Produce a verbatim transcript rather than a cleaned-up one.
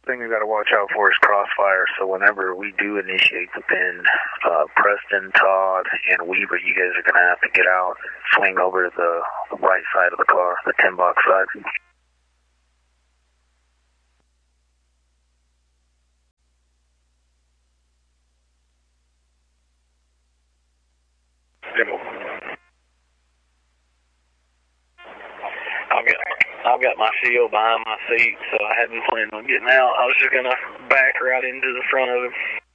thing we got to watch out for is crossfire. So whenever we do initiate the pin, uh, Preston, Todd, and Weaver, you guys are going to have to get out, swing over to the right side of the car, the ten box side. I've got, I've got my shield behind my seat, so I hadn't planned on getting out. I was just going to back right into the front of him.